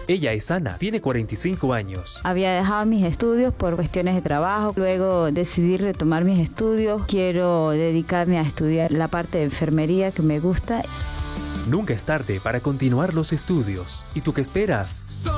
Ella es Ana, tiene 45 años. Había dejado mis estudios por cuestiones de trabajo, luego decidí retomar mis estudios. Quiero dedicarme a estudiar la parte de enfermería que me gusta. Nunca es tarde para continuar los estudios. ¿Y tú qué esperas?